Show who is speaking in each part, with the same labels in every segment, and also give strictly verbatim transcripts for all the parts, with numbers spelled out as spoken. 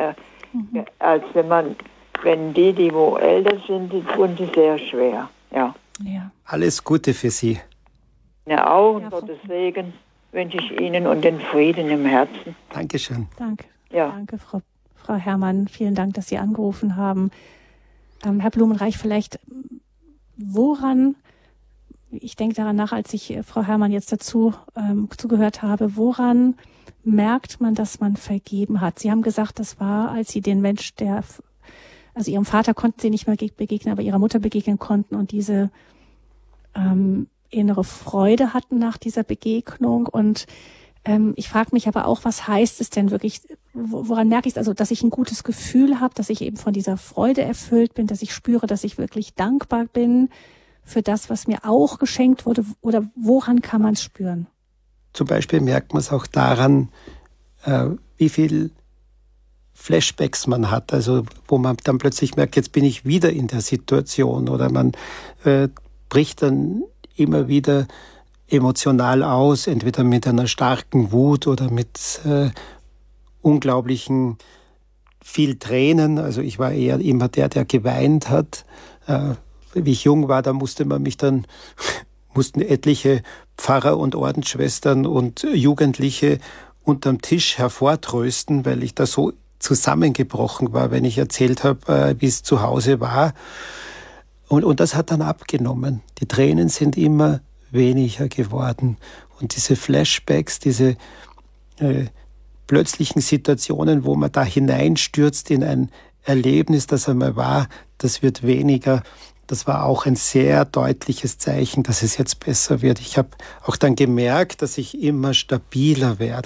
Speaker 1: Äh, mhm. Als wenn man, wenn die, die wo älter sind, die tun es sehr schwer. Ja.
Speaker 2: ja.
Speaker 3: Alles Gute für Sie.
Speaker 1: Ja, auch und Gottes Segen wünsche ich Ihnen und den Frieden im Herzen.
Speaker 3: Dankeschön.
Speaker 2: Danke.
Speaker 1: Ja.
Speaker 2: Danke, Frau, Frau Herrmann. Vielen Dank, dass Sie angerufen haben. Ähm, Herr Blumenreich, vielleicht woran, ich denke daran nach, als ich Frau Herrmann jetzt dazu ähm, zugehört habe, woran merkt man, dass man vergeben hat? Sie haben gesagt, das war, als Sie den Mensch, der, also Ihrem Vater konnten Sie nicht mehr begegnen, aber Ihrer Mutter begegnen konnten und diese ähm, innere Freude hatten nach dieser Begegnung. Und ähm, ich frage mich aber auch, was heißt es denn wirklich, woran merke ich es, also dass ich ein gutes Gefühl habe, dass ich eben von dieser Freude erfüllt bin, dass ich spüre, dass ich wirklich dankbar bin für das, was mir auch geschenkt wurde, oder woran kann man es spüren?
Speaker 3: Zum Beispiel merkt man es auch daran, äh, wie viel Flashbacks man hat, also wo man dann plötzlich merkt, jetzt bin ich wieder in der Situation, oder man äh, bricht dann immer wieder emotional aus, entweder mit einer starken Wut oder mit äh, unglaublichen viel Tränen. Also ich war eher immer der, der geweint hat. Äh, wie ich jung war, da musste man mich dann, mussten etliche Pfarrer und Ordensschwestern und Jugendliche unterm Tisch hervortrösten, weil ich da so zusammengebrochen war, wenn ich erzählt habe, äh, wie es zu Hause war. Und, und das hat dann abgenommen. Die Tränen sind immer weniger geworden. Und diese Flashbacks, diese äh, plötzlichen Situationen, wo man da hineinstürzt in ein Erlebnis, das einmal war, das wird weniger. Das war auch ein sehr deutliches Zeichen, dass es jetzt besser wird. Ich habe auch dann gemerkt, dass ich immer stabiler werde.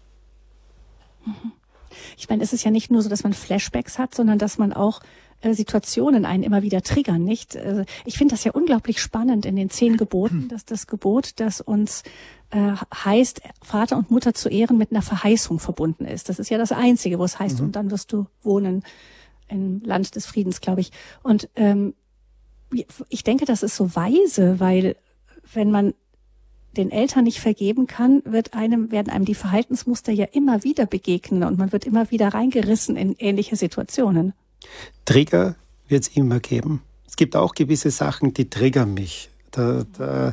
Speaker 2: Ich meine, es ist ja nicht nur so, dass man Flashbacks hat, sondern dass man auch äh, Situationen einen immer wieder triggern, nicht? Äh, ich finde das ja unglaublich spannend in den zehn Geboten, dass das Gebot, das uns äh, heißt, Vater und Mutter zu ehren, mit einer Verheißung verbunden ist. Das ist ja das Einzige, wo es heißt, mhm. und dann wirst du wohnen im Land des Friedens, glaube ich. Und ähm, ich denke, das ist so weise, weil wenn man den Eltern nicht vergeben kann, wird einem, werden einem die Verhaltensmuster ja immer wieder begegnen und man wird immer wieder reingerissen in ähnliche Situationen.
Speaker 3: Trigger wird es immer geben. Es gibt auch gewisse Sachen, die triggern mich. Da, da,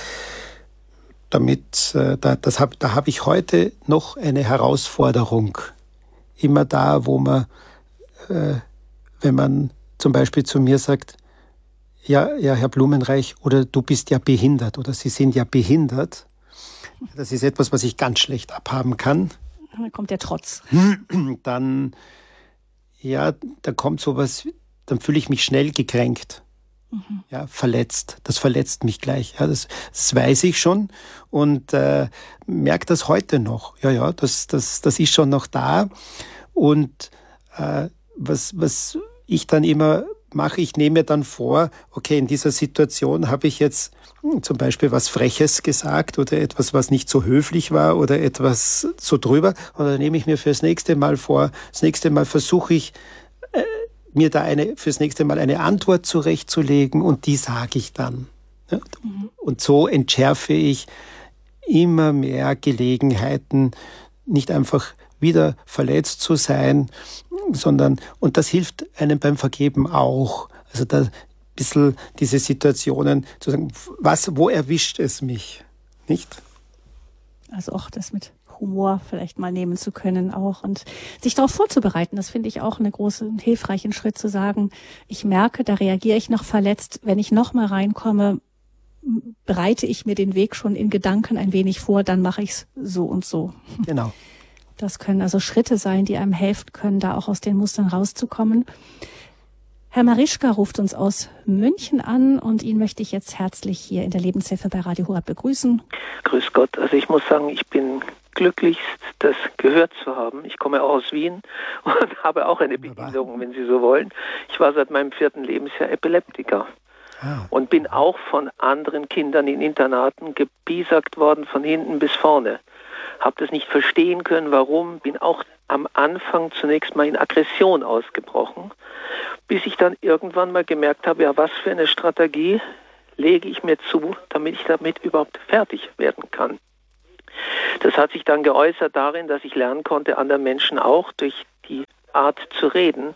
Speaker 3: damit, da, das hab, da habe ich heute noch eine Herausforderung. Immer da, wo man, äh, wenn man zum Beispiel zu mir sagt, Ja, ja, Herr Blumenreich, oder du bist ja behindert oder Sie sind ja behindert. Das ist etwas, was ich ganz schlecht abhaben kann.
Speaker 2: Dann kommt der Trotz.
Speaker 3: Dann, ja, da kommt sowas, dann fühle ich mich schnell gekränkt. Mhm. Ja, verletzt. Das verletzt mich gleich. Ja, das, das weiß ich schon und äh, merke das heute noch. Ja, ja, das, das, das ist schon noch da. Und äh, was, was ich dann immer mache, ich nehme mir dann vor, okay, in dieser Situation habe ich jetzt hm, zum Beispiel was Freches gesagt oder etwas, was nicht so höflich war oder etwas so drüber. Und dann nehme ich mir fürs nächste Mal vor, das nächste Mal versuche ich, äh, mir da eine, fürs nächste Mal eine Antwort zurechtzulegen und die sage ich dann. Ja? Mhm. Und so entschärfe ich immer mehr Gelegenheiten, nicht einfach wieder verletzt zu sein, sondern, und das hilft einem beim Vergeben auch. Also da ein bisschen diese Situationen zu sagen, was, wo erwischt es mich, nicht?
Speaker 2: Also auch das mit Humor vielleicht mal nehmen zu können auch und sich darauf vorzubereiten. Das finde ich auch einen großen, hilfreichen Schritt zu sagen, ich merke, da reagiere ich noch verletzt. Wenn ich noch mal reinkomme, bereite ich mir den Weg schon in Gedanken ein wenig vor, dann mache ich es so und so.
Speaker 3: Genau.
Speaker 2: Das können also Schritte sein, die einem helfen können, da auch aus den Mustern rauszukommen. Herr Marischka ruft uns aus München an und ihn möchte ich jetzt herzlich hier in der Lebenshilfe bei Radio Horeb begrüßen.
Speaker 4: Grüß Gott. Also ich muss sagen, ich bin glücklichst, das gehört zu haben. Ich komme auch aus Wien und habe auch eine Behinderung, wenn Sie so wollen. Ich war seit meinem vierten Lebensjahr Epileptiker. Ah. Und bin auch von anderen Kindern in Internaten gepiesackt worden, von hinten bis vorne. Habe das nicht verstehen können, warum, bin auch am Anfang zunächst mal in Aggression ausgebrochen, bis ich dann irgendwann mal gemerkt habe, ja, was für eine Strategie lege ich mir zu, damit ich damit überhaupt fertig werden kann. Das hat sich dann geäußert darin, dass ich lernen konnte, anderen Menschen auch durch die Art zu reden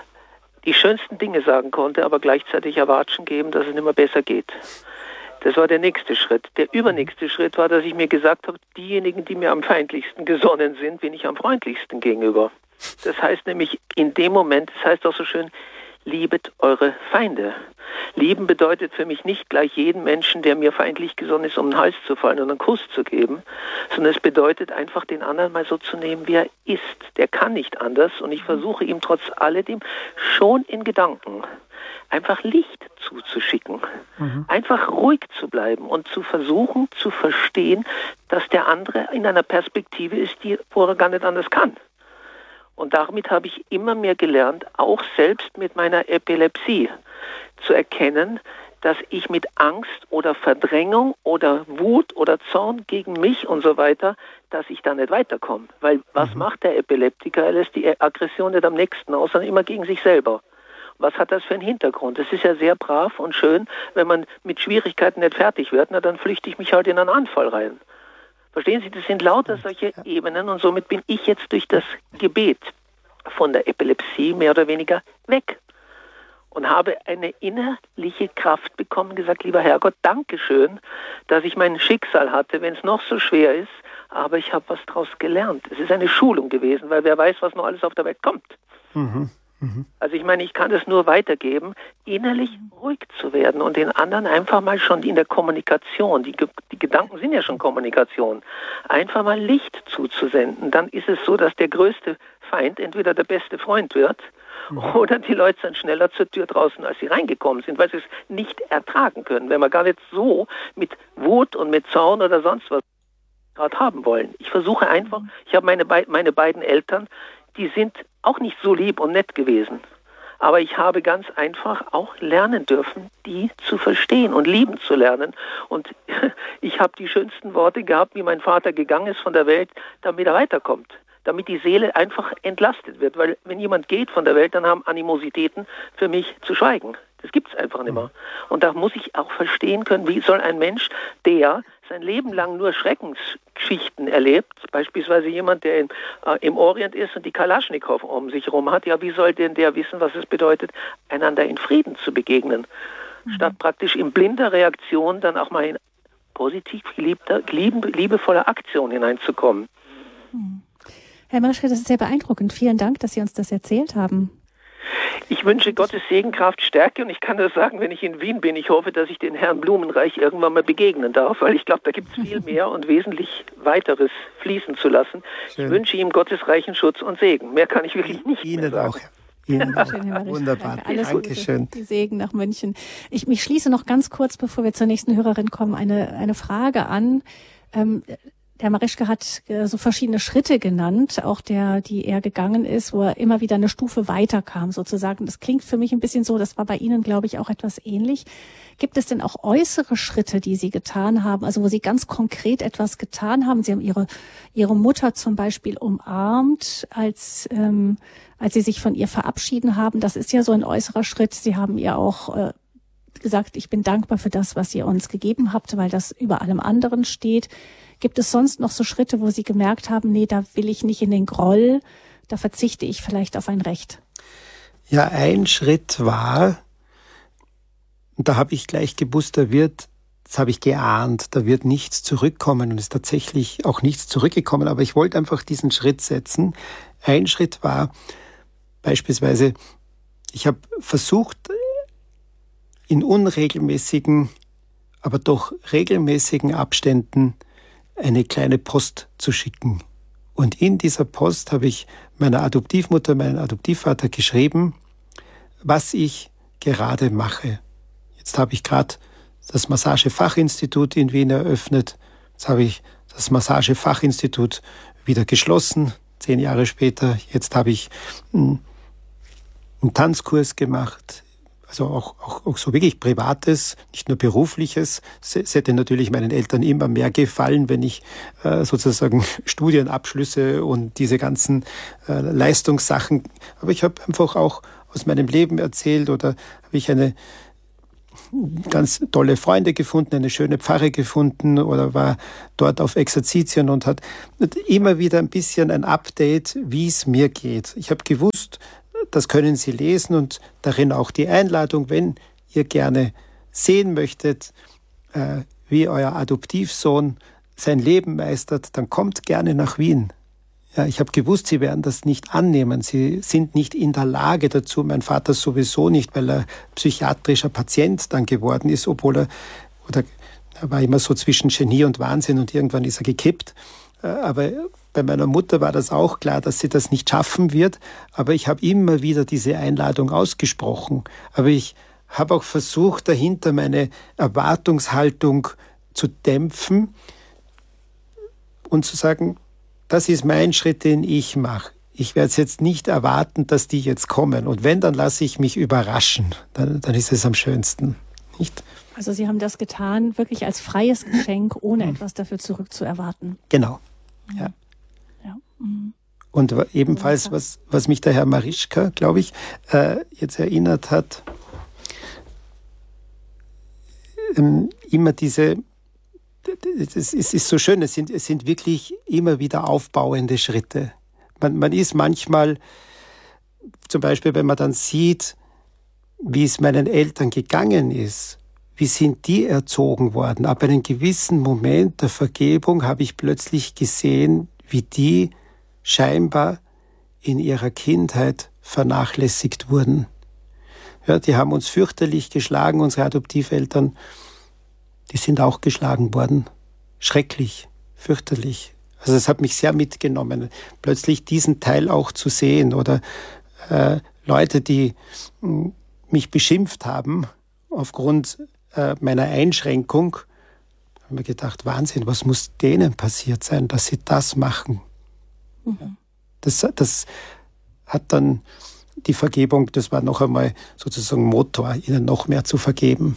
Speaker 4: die schönsten Dinge sagen konnte, aber gleichzeitig Erwatschen geben, dass es nicht mehr besser geht. Das war der nächste Schritt. Der übernächste Schritt war, dass ich mir gesagt habe, diejenigen, die mir am feindlichsten gesonnen sind, bin ich am freundlichsten gegenüber. Das heißt nämlich in dem Moment, das heißt auch so schön, liebet eure Feinde. Lieben bedeutet für mich nicht gleich jeden Menschen, der mir feindlich gesonnen ist, um den Hals zu fallen und einen Kuss zu geben, sondern es bedeutet einfach, den anderen mal so zu nehmen, wie er ist. Der kann nicht anders und ich versuche ihm trotz alledem schon in Gedanken einfach Licht zuzuschicken. Mhm. Einfach ruhig zu bleiben und zu versuchen zu verstehen, dass der andere in einer Perspektive ist, die wo er gar nicht anders kann. Und damit habe ich immer mehr gelernt, auch selbst mit meiner Epilepsie zu erkennen, dass ich mit Angst oder Verdrängung oder Wut oder Zorn gegen mich und so weiter, dass ich da nicht weiterkomme. Weil was mhm. macht der Epileptiker? Er lässt die Aggression nicht am nächsten aus, sondern immer gegen sich selber. Was hat das für einen Hintergrund? Es ist ja sehr brav und schön, wenn man mit Schwierigkeiten nicht fertig wird, na, dann flüchte ich mich halt in einen Anfall rein. Verstehen Sie, das sind lauter solche Ebenen und somit bin ich jetzt durch das Gebet von der Epilepsie mehr oder weniger weg und habe eine innerliche Kraft bekommen, gesagt, lieber Herrgott, Dankeschön, dass ich mein Schicksal hatte, wenn es noch so schwer ist, aber ich habe was daraus gelernt. Es ist eine Schulung gewesen, weil wer weiß, was noch alles auf der Welt kommt. Mhm. Also ich meine, ich kann das nur weitergeben, innerlich ruhig zu werden und den anderen einfach mal schon in der Kommunikation, die, die Gedanken sind ja schon Kommunikation, einfach mal Licht zuzusenden. Dann ist es so, dass der größte Feind entweder der beste Freund wird mhm. oder die Leute sind schneller zur Tür draußen, als sie reingekommen sind, weil sie es nicht ertragen können, wenn man gar nicht so mit Wut und mit Zorn oder sonst was gerade haben wollen. Ich versuche einfach, ich habe meine, Be- meine beiden Eltern, die sind auch nicht so lieb und nett gewesen. Aber ich habe ganz einfach auch lernen dürfen, die zu verstehen und lieben zu lernen. Und ich habe die schönsten Worte gehabt, wie mein Vater gegangen ist von der Welt, damit er weiterkommt. Damit die Seele einfach entlastet wird. Weil wenn jemand geht von der Welt, dann haben Animositäten für mich zu schweigen. Das gibt es einfach nicht mehr. Und da muss ich auch verstehen können, wie soll ein Mensch, der sein Leben lang nur Schreckensgeschichten erlebt, beispielsweise jemand, der in, äh, im Orient ist und die Kalaschnikow um sich herum hat, ja, wie soll denn der wissen, was es bedeutet, einander in Frieden zu begegnen, mhm. statt praktisch in blinder Reaktion dann auch mal in positiv geliebter, liebe, liebevoller Aktion hineinzukommen.
Speaker 2: Mhm. Herr Marischke, das ist sehr beeindruckend. Vielen Dank, dass Sie uns das erzählt haben.
Speaker 4: Ich wünsche Gottes Segen, Kraft, Stärke und ich kann das sagen, wenn ich in Wien bin, ich hoffe, dass ich den Herrn Blumenreich irgendwann mal begegnen darf, weil ich glaube, da gibt es viel mehr und wesentlich weiteres fließen zu lassen. Schön. Ich wünsche ihm Gottes reichen Schutz und Segen. Mehr kann ich wirklich nicht
Speaker 3: Ihnen
Speaker 4: mehr sagen.
Speaker 3: Auch. Ihnen auch.
Speaker 2: Schön,
Speaker 3: Wunderbar.
Speaker 2: Danke. Alles
Speaker 3: Dankeschön.
Speaker 2: Gute. Segen nach München. Ich mich schließe noch ganz kurz, bevor wir zur nächsten Hörerin kommen, eine, eine Frage an. Ähm, Herr Marischke hat äh, so verschiedene Schritte genannt, auch der, die er gegangen ist, wo er immer wieder eine Stufe weiterkam sozusagen. Das klingt für mich ein bisschen so, das war bei Ihnen, glaube ich, auch etwas ähnlich. Gibt es denn auch äußere Schritte, die Sie getan haben, also wo Sie ganz konkret etwas getan haben? Sie haben Ihre, Ihre Mutter zum Beispiel umarmt, als, ähm, als Sie sich von ihr verabschieden haben. Das ist ja so ein äußerer Schritt. Sie haben ihr auch äh, gesagt, ich bin dankbar für das, was ihr uns gegeben habt, weil das über allem anderen steht. Gibt es sonst noch so Schritte, wo Sie gemerkt haben, nee, da will ich nicht in den Groll, da verzichte ich vielleicht auf ein Recht?
Speaker 3: Ja, ein Schritt war, und da habe ich gleich gewusst, da wird, das habe ich geahnt, da wird nichts zurückkommen und es ist tatsächlich auch nichts zurückgekommen, aber ich wollte einfach diesen Schritt setzen. Ein Schritt war beispielsweise, ich habe versucht, in unregelmäßigen, aber doch regelmäßigen Abständen eine kleine Post zu schicken. Und in dieser Post habe ich meiner Adoptivmutter, meinem Adoptivvater geschrieben, was ich gerade mache. Jetzt habe ich gerade das Massagefachinstitut in Wien eröffnet. Jetzt habe ich das Massagefachinstitut wieder geschlossen, zehn Jahre später. Jetzt habe ich einen Tanzkurs gemacht. Also auch, auch, auch so wirklich Privates, nicht nur Berufliches. Es hätte natürlich meinen Eltern immer mehr gefallen, wenn ich äh, sozusagen Studienabschlüsse und diese ganzen äh, Leistungssachen, aber ich habe einfach auch aus meinem Leben erzählt oder habe ich eine ganz tolle Freunde gefunden, eine schöne Pfarre gefunden oder war dort auf Exerzitien und hat immer wieder ein bisschen ein Update, wie es mir geht. Ich habe gewusst, das können Sie lesen und darin auch die Einladung, wenn ihr gerne sehen möchtet, äh, wie euer Adoptivsohn sein Leben meistert, dann kommt gerne nach Wien. Ja, ich habe gewusst, Sie werden das nicht annehmen. Sie sind nicht in der Lage dazu. Mein Vater sowieso nicht, weil er psychiatrischer Patient dann geworden ist, obwohl er, oder er war immer so zwischen Genie und Wahnsinn und irgendwann ist er gekippt. Aber bei meiner Mutter war das auch klar, dass sie das nicht schaffen wird. Aber ich habe immer wieder diese Einladung ausgesprochen. Aber ich habe auch versucht, dahinter meine Erwartungshaltung zu dämpfen und zu sagen, das ist mein Schritt, den ich mache. Ich werde jetzt nicht erwarten, dass die jetzt kommen. Und wenn, dann lasse ich mich überraschen. Dann, dann ist es am schönsten. Nicht?
Speaker 2: Also Sie haben das getan, wirklich als freies Geschenk, ohne mhm. etwas dafür zurückzuerwarten.
Speaker 3: Genau. Ja.
Speaker 2: ja. Mhm.
Speaker 3: Und ebenfalls, was, was mich der Herr Marischka, glaube ich, äh, jetzt erinnert hat, ähm, immer diese... Es ist so schön, es sind, es sind wirklich immer wieder aufbauende Schritte. Man, man ist manchmal, zum Beispiel, wenn man dann sieht, wie es meinen Eltern gegangen ist, wie sind die erzogen worden. Ab einem gewissen Moment der Vergebung habe ich plötzlich gesehen, wie die scheinbar in ihrer Kindheit vernachlässigt wurden. Ja, die haben uns fürchterlich geschlagen, unsere Adoptiveltern. Die sind auch geschlagen worden. Schrecklich, fürchterlich. Also es hat mich sehr mitgenommen, plötzlich diesen Teil auch zu sehen. Oder äh, Leute, die mh, mich beschimpft haben aufgrund äh, meiner Einschränkung. Da habe ich mir gedacht, Wahnsinn, was muss denen passiert sein, dass sie das machen? Mhm. Das, das hat dann die Vergebung, das war noch einmal sozusagen Motor, ihnen noch mehr zu vergeben.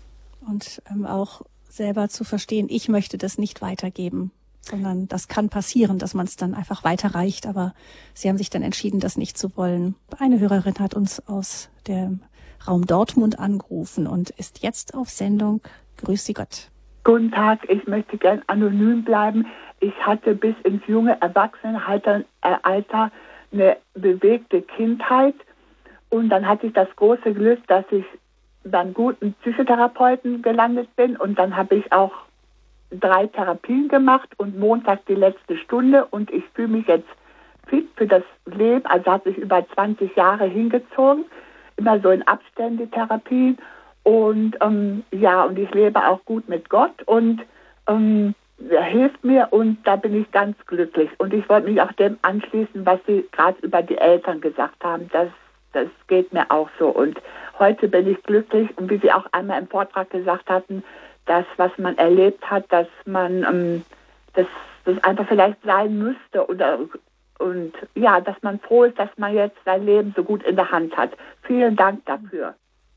Speaker 2: Und ähm, auch selber zu verstehen, ich möchte das nicht weitergeben, sondern das kann passieren, dass man es dann einfach weiterreicht. Aber Sie haben sich dann entschieden, das nicht zu wollen. Eine Hörerin hat uns aus dem Raum Dortmund angerufen und ist jetzt auf Sendung. Grüß Sie Gott.
Speaker 5: Guten Tag, ich möchte gern anonym bleiben. Ich hatte bis ins junge Erwachsenenalter Alter eine bewegte Kindheit. Und dann hatte ich das große Glück, dass ich beim guten Psychotherapeuten gelandet bin und dann habe ich auch drei Therapien gemacht und Montag die letzte Stunde und ich fühle mich jetzt fit für das Leben, also hat sich über zwanzig Jahre hingezogen, immer so in Abstände Therapien und ähm, ja, und ich lebe auch gut mit Gott und ähm, er hilft mir und da bin ich ganz glücklich und ich wollte mich auch dem anschließen, was Sie gerade über die Eltern gesagt haben, dass das geht mir auch so. Und heute bin ich glücklich. Und wie Sie auch einmal im Vortrag gesagt hatten, das, was man erlebt hat, dass man ähm, das, das einfach vielleicht sein müsste. Oder, und ja, dass man froh ist, dass man jetzt sein Leben so gut in der Hand hat. Vielen Dank dafür.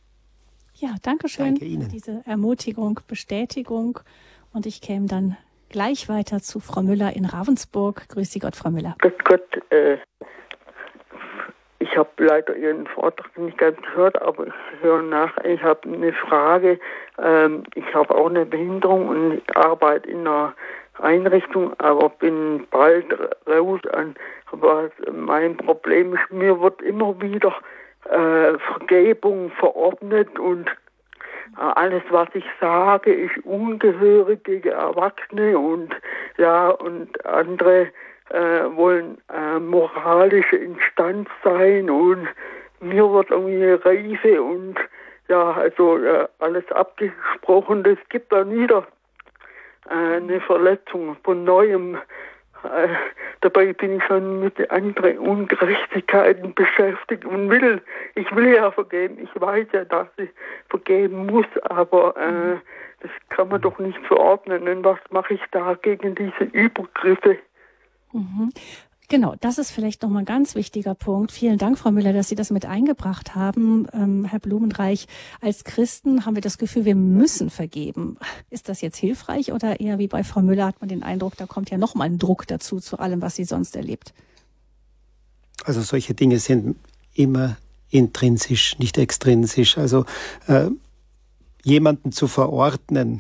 Speaker 2: Ja, danke schön
Speaker 3: Danke Ihnen.
Speaker 2: für diese Ermutigung, Bestätigung. Und ich käme dann gleich weiter zu Frau Müller in Ravensburg. Grüß Sie Gott, Frau Müller.
Speaker 6: Grüß Gott, äh ich habe leider Ihren Vortrag nicht ganz gehört, aber ich höre nach. Ich habe eine Frage. Ähm, ich habe auch eine Behinderung und ich arbeite in einer Einrichtung, aber bin bald raus. An, aber mein Problem ist, mir wird immer wieder äh, Vergebung verordnet und äh, alles, was ich sage, ist ungehörig gegen Erwachsene und ja und andere Äh, wollen äh, moralische Instanz sein und mir wird irgendwie Reife und ja, also äh, alles abgesprochen. Es gibt da wieder äh, eine Verletzung von Neuem. Äh, dabei bin ich schon mit anderen Ungerechtigkeiten beschäftigt und will, ich will ja vergeben. Ich weiß ja, dass ich vergeben muss, aber äh, das kann man doch nicht verordnen. Und was mache ich da gegen diese Übergriffe?
Speaker 2: Mhm. Genau, das ist vielleicht nochmal ein ganz wichtiger Punkt. Vielen Dank, Frau Müller, dass Sie das mit eingebracht haben. Ähm, Herr Blumenreich, als Christen haben wir das Gefühl, wir müssen vergeben. Ist das jetzt hilfreich oder eher wie bei Frau Müller hat man den Eindruck, da kommt ja nochmal ein Druck dazu, zu allem, was sie sonst erlebt?
Speaker 3: Also solche Dinge sind immer intrinsisch, nicht extrinsisch. Also äh, jemanden zu verordnen.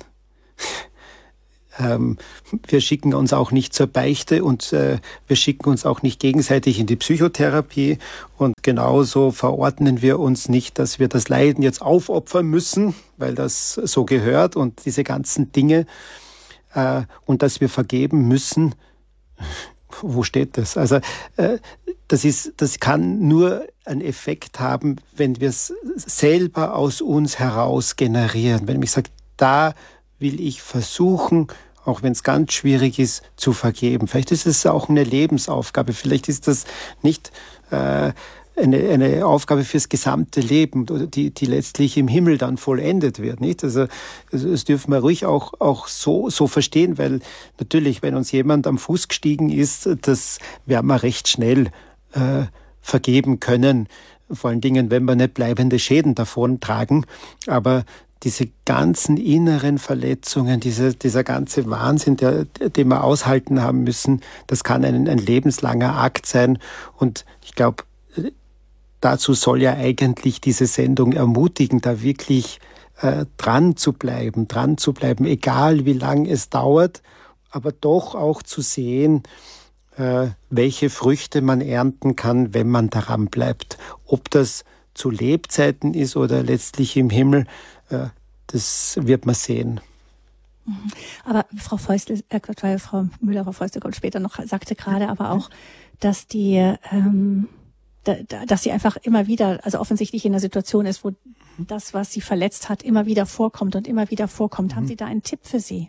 Speaker 3: Ähm, wir schicken uns auch nicht zur Beichte und äh, wir schicken uns auch nicht gegenseitig in die Psychotherapie. Und genauso verordnen wir uns nicht, dass wir das Leiden jetzt aufopfern müssen, weil das so gehört und diese ganzen Dinge. Äh, und dass wir vergeben müssen. Wo steht das? Also äh, das ist, das kann nur einen Effekt haben, wenn wir es selber aus uns heraus generieren. Wenn ich sage, da will ich versuchen, auch wenn es ganz schwierig ist, zu vergeben. Vielleicht ist es auch eine Lebensaufgabe. Vielleicht ist das nicht äh, eine, eine Aufgabe fürs gesamte Leben, die, die letztlich im Himmel dann vollendet wird. Nicht? Also, also das dürfen wir ruhig auch, auch so, so verstehen, weil natürlich, wenn uns jemand am Fuß gestiegen ist, das werden wir recht schnell äh, vergeben können. Vor allen Dingen, wenn wir nicht bleibende Schäden davon tragen. Aber diese ganzen inneren Verletzungen, diese, dieser ganze Wahnsinn, der, den wir aushalten haben müssen, das kann ein, ein lebenslanger Akt sein. Und ich glaube, dazu soll ja eigentlich diese Sendung ermutigen, da wirklich äh, dran zu bleiben, dran zu bleiben, egal wie lang es dauert, aber doch auch zu sehen, äh, welche Früchte man ernten kann, wenn man daran bleibt. Ob das zu Lebzeiten ist oder letztlich im Himmel, äh, das wird man sehen.
Speaker 2: Aber Frau Feustel, äh, Frau Müller, Frau Feustel kommt später noch, sagte gerade aber auch, dass die, ähm, da, dass sie einfach immer wieder, also offensichtlich in einer Situation ist, wo das, was sie verletzt hat, immer wieder vorkommt und immer wieder vorkommt. Mhm. Haben Sie da einen Tipp für sie?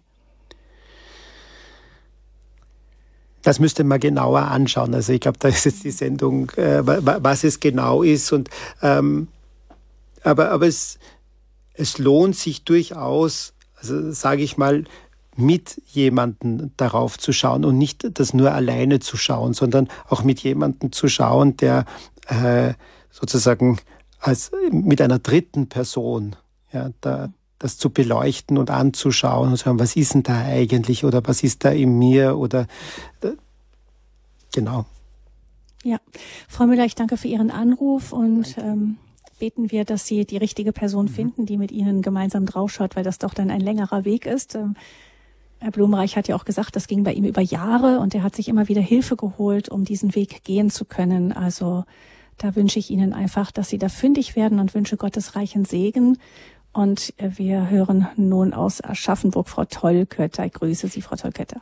Speaker 3: Das müsste man genauer anschauen. Also ich glaube, da ist jetzt die Sendung, äh, was es genau ist. Und ähm, aber aber es es lohnt sich durchaus, also sage ich mal, mit jemandem darauf zu schauen und nicht das nur alleine zu schauen, sondern auch mit jemandem zu schauen, der äh, sozusagen als mit einer dritten Person, ja, da das zu beleuchten und anzuschauen und zu sagen, was ist denn da eigentlich oder was ist da in mir oder äh, genau.
Speaker 2: Ja, Frau Müller, ich danke für Ihren Anruf und ähm, beten wir, dass Sie die richtige Person mhm. finden, die mit Ihnen gemeinsam draufschaut, weil das doch dann ein längerer Weg ist. Ähm, Herr Blumenreich hat ja auch gesagt, das ging bei ihm über Jahre und er hat sich immer wieder Hilfe geholt, um diesen Weg gehen zu können. Also da wünsche ich Ihnen einfach, dass Sie da fündig werden und wünsche Gottes reichen Segen. Und wir hören nun aus Aschaffenburg Frau Tollkötter. Ich grüße Sie, Frau Tollkötter.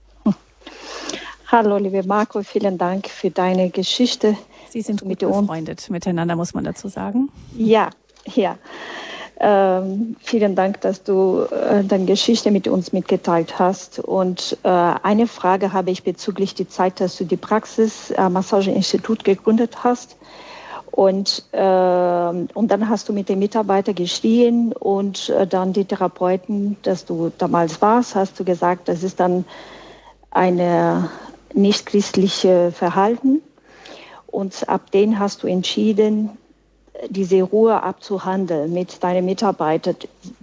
Speaker 7: Hallo, liebe Marco, vielen Dank für deine Geschichte.
Speaker 2: Sie sind gut befreundet miteinander, muss man dazu sagen.
Speaker 7: Ja, ja. Ähm, vielen Dank, dass du äh, deine Geschichte mit uns mitgeteilt hast. Und äh, eine Frage habe ich bezüglich der Zeit, dass du die Praxis äh, Massageinstitut gegründet hast. Und, äh, und dann hast du mit den Mitarbeitern geschrien und äh, dann die Therapeuten, dass du damals warst, hast du gesagt, das ist dann eine nicht christliche Verhalten. Und ab den hast du entschieden, diese Ruhe abzuhandeln mit deinen Mitarbeitern.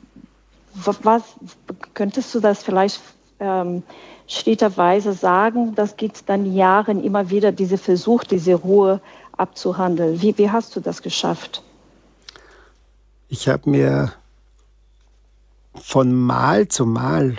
Speaker 7: Was, könntest du das vielleicht ähm, schrittweise sagen? Das gibt dann Jahren immer wieder diese Versuch, diese Ruhe abzuhandeln. Wie, wie hast du das geschafft?
Speaker 3: Ich habe mir von Mal zu Mal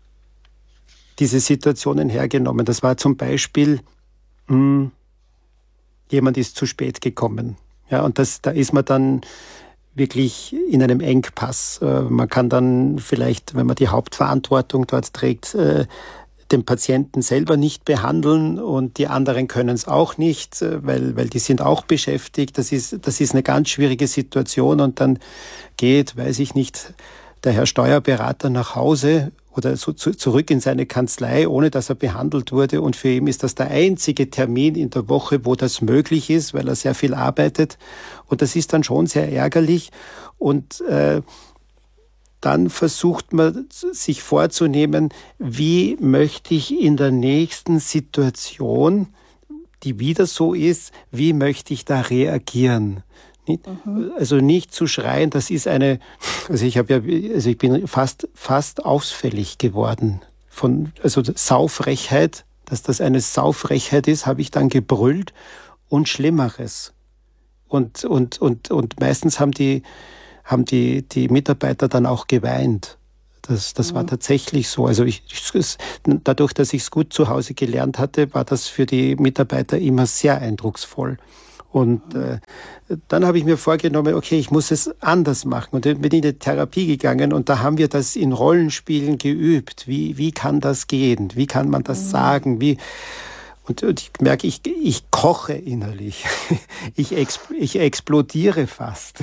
Speaker 3: diese Situationen hergenommen. Das war zum Beispiel, mh, jemand ist zu spät gekommen. Ja, und das, da ist man dann wirklich in einem Engpass. Äh, man kann dann vielleicht, wenn man die Hauptverantwortung dort trägt, äh, den Patienten selber nicht behandeln und die anderen können es auch nicht, weil, weil die sind auch beschäftigt. Das ist, das ist eine ganz schwierige Situation und dann geht, weiß ich nicht, der Herr Steuerberater nach Hause oder so zu, zurück in seine Kanzlei, ohne dass er behandelt wurde. Und für ihn ist das der einzige Termin in der Woche, wo das möglich ist, weil er sehr viel arbeitet. Und das ist dann schon sehr ärgerlich. Und äh, dann versucht man sich vorzunehmen, wie möchte ich in der nächsten Situation, die wieder so ist, wie möchte ich da reagieren? Mhm. Also nicht zu schreien, das ist eine, also ich habe ja, also ich bin fast, fast ausfällig geworden von, also Saufrechheit, dass das eine Saufrechheit ist, habe ich dann gebrüllt und Schlimmeres. Und, und, und, und meistens haben die, haben die, die Mitarbeiter dann auch geweint. Das, das mhm. war tatsächlich so. Also ich, ich, dadurch, dass ich es gut zu Hause gelernt hatte, war das für die Mitarbeiter immer sehr eindrucksvoll. Und äh, dann habe ich mir vorgenommen, okay, ich muss es anders machen. Und dann bin ich in die Therapie gegangen und da haben wir das in Rollenspielen geübt. Wie, wie kann das gehen? Wie kann man das mhm. sagen? Wie... Und, und ich merke, ich, ich koche innerlich. Ich, exp, ich explodiere fast.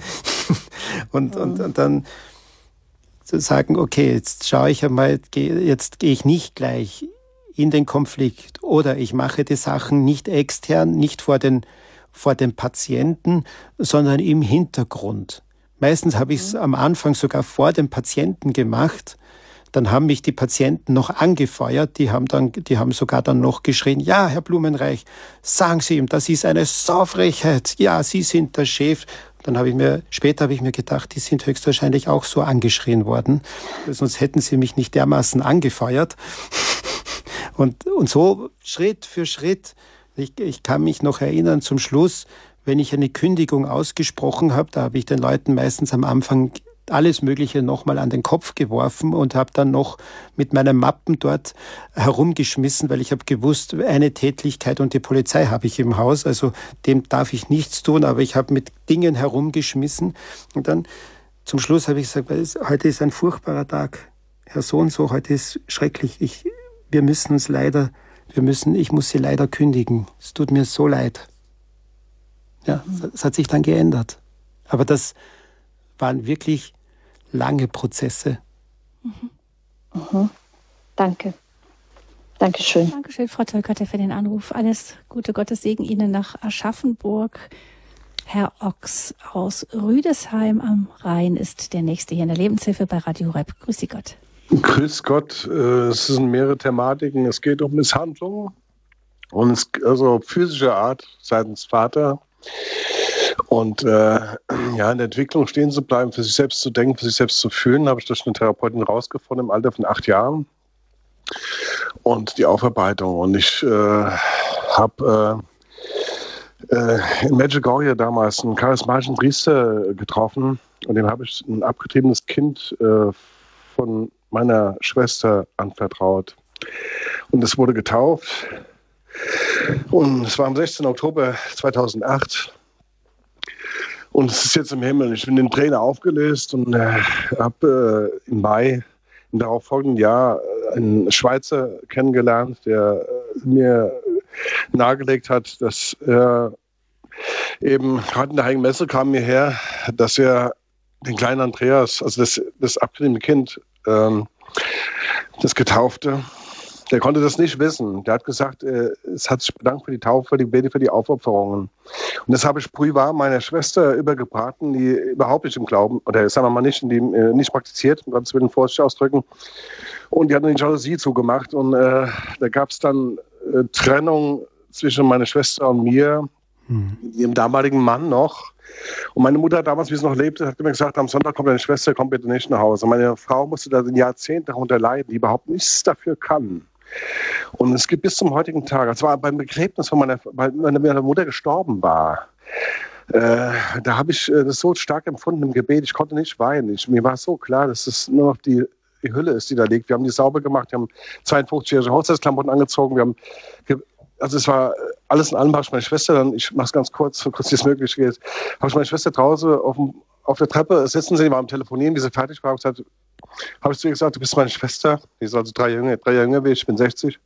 Speaker 3: Und, mhm. und, und dann zu sagen, okay, jetzt schaue ich einmal, jetzt gehe ich nicht gleich in den Konflikt oder ich mache die Sachen nicht extern, nicht vor den vor dem Patienten, sondern im Hintergrund. Meistens habe ich es am Anfang sogar vor dem Patienten gemacht. Dann haben mich die Patienten noch angefeuert. Die haben dann, die haben sogar dann noch geschrien, ja, Herr Blumenreich, sagen Sie ihm, das ist eine Saufrechheit. Ja, Sie sind der Chef. Dann habe ich mir, später habe ich mir gedacht, die sind höchstwahrscheinlich auch so angeschrien worden. Sonst hätten sie mich nicht dermaßen angefeuert. Und, und so Schritt für Schritt. Ich, ich kann mich noch erinnern, zum Schluss, wenn ich eine Kündigung ausgesprochen habe, da habe ich den Leuten meistens am Anfang alles Mögliche nochmal an den Kopf geworfen und habe dann noch mit meinen Mappen dort herumgeschmissen, weil ich habe gewusst, eine Tätlichkeit und die Polizei habe ich im Haus, also dem darf ich nichts tun, aber ich habe mit Dingen herumgeschmissen. Und dann zum Schluss habe ich gesagt, heute ist ein furchtbarer Tag, Herr so und so, heute ist schrecklich, ich, wir müssen uns leider Wir müssen, ich muss sie leider kündigen. Es tut mir so leid. Ja, es hat sich dann geändert. Aber das waren wirklich lange Prozesse.
Speaker 7: Mhm. Mhm. Danke. Dankeschön.
Speaker 2: Dankeschön, Frau Tölkerte, für den Anruf. Alles Gute, Gottes Segen Ihnen nach Aschaffenburg. Herr Ochs aus Rüdesheim am Rhein ist der Nächste hier in der Lebenshilfe bei Radio Rep. Grüß Sie Gott.
Speaker 8: Grüß Gott, es sind mehrere Thematiken. Es geht um Misshandlung und es, also physischer Art seitens Vater und äh, ja, in der Entwicklung stehen zu bleiben, für sich selbst zu denken, für sich selbst zu fühlen, habe ich durch eine Therapeutin rausgefunden im Alter von acht Jahren und die Aufarbeitung. Und ich äh, habe äh, äh, in Medjugorje damals einen charismatischen Priester getroffen und dem habe ich ein abgetriebenes Kind äh, von meiner Schwester anvertraut. Und es wurde getauft. Und es war am sechzehnten Oktober zweitausendacht. Und es ist jetzt im Himmel. Ich bin in Tränen aufgelöst und äh, habe äh, im Mai im darauffolgenden Jahr einen Schweizer kennengelernt, der äh, mir nahegelegt hat, dass er eben gerade in der Heiligen Messe kam mir her, dass er den kleinen Andreas, also das, das abgetriebene Kind, ähm, das Getaufte, der konnte das nicht wissen. Der hat gesagt, äh, es hat sich bedankt für die Taufe, für die Bete, für die Aufopferungen. Und das habe ich privat meiner Schwester übergebraten, die überhaupt nicht im Glauben, oder sagen wir mal nicht, die, äh, nicht praktiziert, um Gottes Willen vorsichtig ausdrücken. Und die hat eine Jalousie zugemacht. Und äh, da gab es dann äh, Trennung zwischen meiner Schwester und mir, hm. ihrem damaligen Mann noch. Und meine Mutter damals, wie sie noch lebte, hat mir gesagt, am Sonntag kommt deine Schwester, komm bitte nicht nach Hause. Meine Frau musste da ein Jahrzehnt darunter leiden, die überhaupt nichts dafür kann. Und es gibt bis zum heutigen Tag, es war beim Begräbnis von meiner, weil meine Mutter gestorben war, äh, da habe ich äh, das so stark empfunden im Gebet, ich konnte nicht weinen. Ich, mir war so klar, dass es nur noch die, die Hülle ist, die da liegt. Wir haben die sauber gemacht, wir haben zweiundfünfzigjährige Hochzeitsklamotten angezogen, wir haben ge- Also es war alles in allem, habe ich meine Schwester dann, ich mache es ganz kurz, so kurz wie es möglich geht, habe ich meine Schwester draußen auf, dem, auf der Treppe sitzen sehen, war am Telefonieren, wie sie fertig war, habe hab ich zu ihr gesagt, du bist meine Schwester, die ist also drei Jahre, drei Jahre jünger wie ich, ich bin sechzig.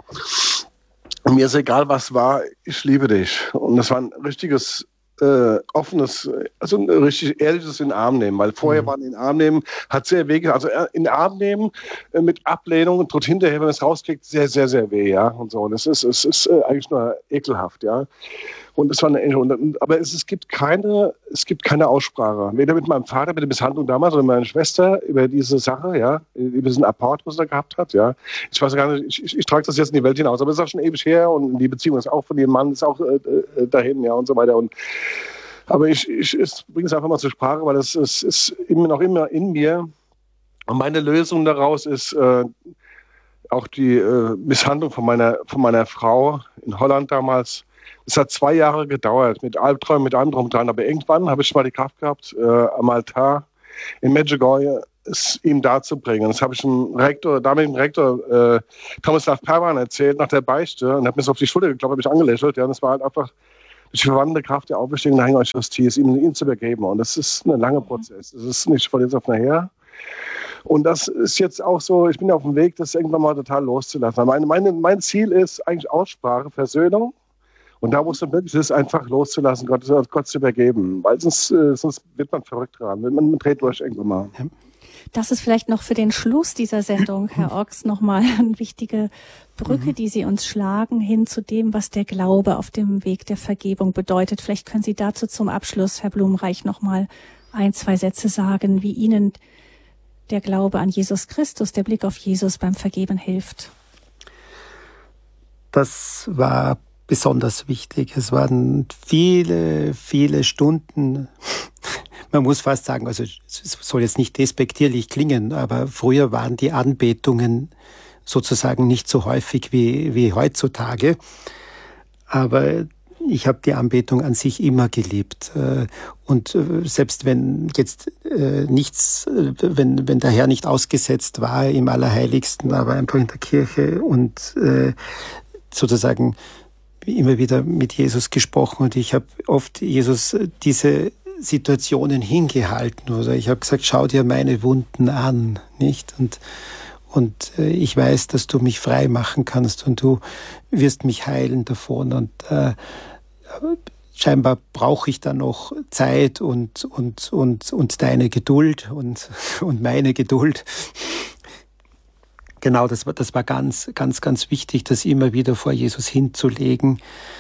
Speaker 8: Und mir ist egal, was war, ich liebe dich. Und das war ein richtiges, äh, offenes, also ein richtig ehrliches in den Arm nehmen, weil vorher mhm. war in den Arm nehmen, hat sehr weh, also in den Arm nehmen äh, mit Ablehnung und tut hinterher, wenn man es rauskriegt, sehr, sehr, sehr weh, ja, und so. Und es ist, es ist äh, eigentlich nur ekelhaft, ja. Und es war eine, und, aber es, es gibt keine, es gibt keine Aussprache. Weder mit meinem Vater, mit der Misshandlung damals, oder mit meiner Schwester über diese Sache, ja, über diesen Apport, was er gehabt hat, ja. Ich weiß gar nicht, ich, ich, ich trage das jetzt in die Welt hinaus, aber es ist auch schon ewig her und die Beziehung ist auch von ihrem Mann, ist auch äh, dahin, ja, und so weiter. Und, aber ich, ich, ich bringe es einfach mal zur Sprache, weil es, es ist immer noch immer in mir. Und meine Lösung daraus ist äh, auch die äh, Misshandlung von meiner, von meiner Frau in Holland damals. Es hat zwei Jahre gedauert, mit Albträumen, mit allem drum dran. Aber irgendwann habe ich mal die Kraft gehabt, äh, am Altar in Medjugorje es ihm darzubringen. Das habe ich dem Rektor, damaligen Rektor äh, Tomislav Perwan erzählt nach der Beichte und habe mir so auf die Schulter geklopft, habe ich angelächelt. Ja, und es war halt einfach durch die verwandelte Kraft der Auferstehung der Heiligen Eucharistie, es ihm, ihm zu übergeben. Und das ist ein langer Prozess. Es ist nicht von jetzt auf nachher. Und das ist jetzt auch so, ich bin auf dem Weg, das irgendwann mal total loszulassen. Meine, meine, mein Ziel ist eigentlich Aussprache, Versöhnung. Und da, wo es dann wirklich ist, einfach loszulassen, Gott, Gott zu übergeben. Weil sonst, äh, sonst wird man verrückt dran. Man, man dreht durch irgendwann mal.
Speaker 2: Das ist vielleicht noch für den Schluss dieser Sendung, Herr Ochs, nochmal eine wichtige Brücke, mhm. die Sie uns schlagen, hin zu dem, was der Glaube auf dem Weg der Vergebung bedeutet. Vielleicht können Sie dazu zum Abschluss, Herr Blumenreich, nochmal ein, zwei Sätze sagen, wie Ihnen der Glaube an Jesus Christus, der Blick auf Jesus beim Vergeben hilft.
Speaker 3: Das war besonders wichtig. Es waren viele, viele Stunden. Man muss fast sagen, also es soll jetzt nicht despektierlich klingen, aber früher waren die Anbetungen sozusagen nicht so häufig wie, wie heutzutage. Aber ich habe die Anbetung an sich immer geliebt. Und selbst wenn jetzt nichts, wenn, wenn der Herr nicht ausgesetzt war im Allerheiligsten, aber einfach in der Kirche und sozusagen immer wieder mit Jesus gesprochen, und ich habe oft Jesus diese Situationen hingehalten, oder ich habe gesagt, schau dir meine Wunden an, nicht? Und und äh, ich weiß, dass du mich frei machen kannst und du wirst mich heilen davon. Und äh, scheinbar brauche ich da noch Zeit und und und und deine Geduld und und meine Geduld. Genau, das war, das war ganz, ganz, ganz wichtig, das immer wieder vor Jesus hinzulegen.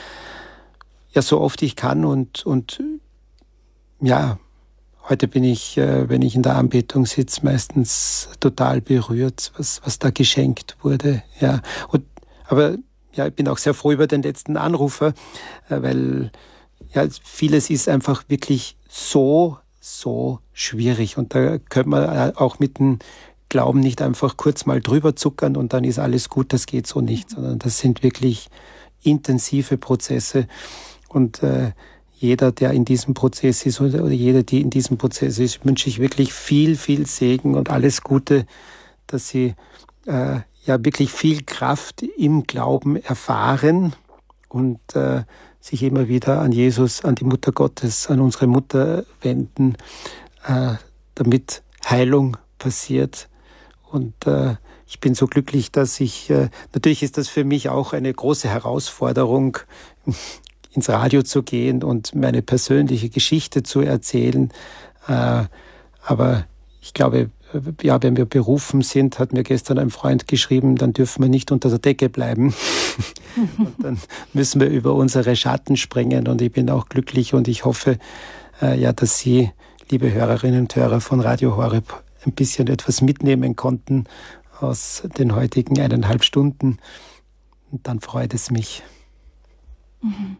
Speaker 3: Ja, so oft ich kann und, und, ja, heute bin ich, äh, wenn ich in der Anbetung sitze, meistens total berührt, was, was da geschenkt wurde, ja. Und, aber, ja, ich bin auch sehr froh über den letzten Anrufer, äh, weil, ja, vieles ist einfach wirklich so, so schwierig. Und da können wir auch mit den Glauben nicht einfach kurz mal drüber zuckern und dann ist alles gut, das geht so nicht, sondern das sind wirklich intensive Prozesse. Und äh, jeder, der in diesem Prozess ist oder, oder jeder, die in diesem Prozess ist, wünsche ich wirklich viel, viel Segen und alles Gute, dass sie äh, ja wirklich viel Kraft im Glauben erfahren und äh, sich immer wieder an Jesus, an die Mutter Gottes, an unsere Mutter wenden, äh, damit Heilung passiert. Und äh, ich bin so glücklich, dass ich, äh, natürlich ist das für mich auch eine große Herausforderung, ins Radio zu gehen und meine persönliche Geschichte zu erzählen. Äh, aber ich glaube, ja, wenn wir berufen sind, hat mir gestern ein Freund geschrieben, dann dürfen wir nicht unter der Decke bleiben. Und dann müssen wir über unsere Schatten springen. Und ich bin auch glücklich und ich hoffe, äh, ja, dass Sie, liebe Hörerinnen und Hörer von Radio Horeb, ein bisschen etwas mitnehmen konnten aus den heutigen eineinhalb Stunden. Und dann freut es mich.
Speaker 2: Mhm.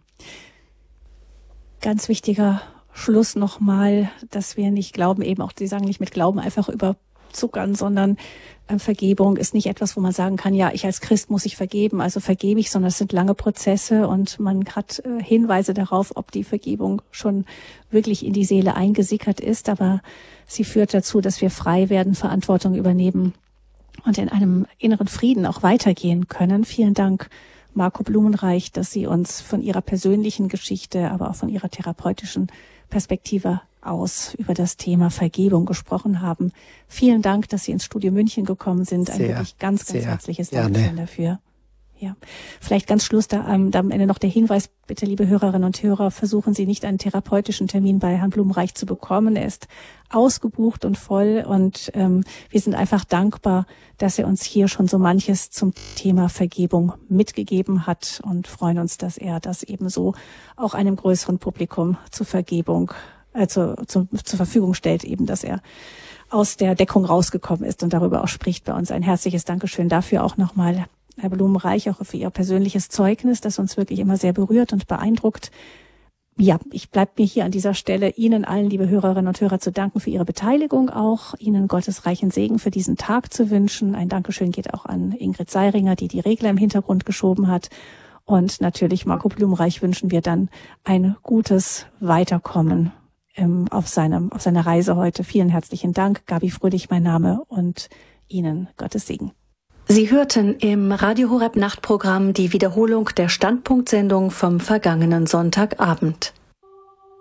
Speaker 2: Ganz wichtiger Schluss nochmal, dass wir nicht glauben, eben auch, Sie sagen nicht mit Glauben einfach überzuckern, sondern äh, Vergebung ist nicht etwas, wo man sagen kann, ja, ich als Christ muss ich vergeben, also vergebe ich, sondern es sind lange Prozesse und man hat äh, Hinweise darauf, ob die Vergebung schon wirklich in die Seele eingesickert ist, aber sie führt dazu, dass wir frei werden, Verantwortung übernehmen und in einem inneren Frieden auch weitergehen können. Vielen Dank, Marco Blumenreich, dass Sie uns von Ihrer persönlichen Geschichte, aber auch von Ihrer therapeutischen Perspektive aus über das Thema Vergebung gesprochen haben. Vielen Dank, dass Sie ins Studio München gekommen sind. Ein
Speaker 3: sehr,
Speaker 2: wirklich ganz, ganz herzliches
Speaker 3: gerne.
Speaker 2: Dankeschön dafür. Ja, vielleicht ganz Schluss da, ähm, da am Ende noch der Hinweis, bitte, liebe Hörerinnen und Hörer, versuchen Sie nicht einen therapeutischen Termin bei Herrn Blumenreich zu bekommen. Er ist ausgebucht und voll und ähm, wir sind einfach dankbar, dass er uns hier schon so manches zum Thema Vergebung mitgegeben hat und freuen uns, dass er das ebenso auch einem größeren Publikum zur Vergebung, äh, zu, zu, zur Verfügung stellt, eben, dass er aus der Deckung rausgekommen ist und darüber auch spricht bei uns. Ein herzliches Dankeschön dafür auch nochmal, Herr Blumenreich, auch für Ihr persönliches Zeugnis, das uns wirklich immer sehr berührt und beeindruckt. Ja, ich bleibe mir hier an dieser Stelle Ihnen allen, liebe Hörerinnen und Hörer, zu danken für Ihre Beteiligung auch, Ihnen Gottes reichen Segen für diesen Tag zu wünschen. Ein Dankeschön geht auch an Ingrid Seiringer, die die Regler im Hintergrund geschoben hat. Und natürlich Marco Blumenreich wünschen wir dann ein gutes Weiterkommen ähm, auf, seinem, auf seiner Reise heute. Vielen herzlichen Dank. Gabi Fröhlich mein Name und Ihnen Gottes Segen.
Speaker 9: Sie hörten im Radio Horeb Nachtprogramm die Wiederholung der Standpunktsendung vom vergangenen Sonntagabend.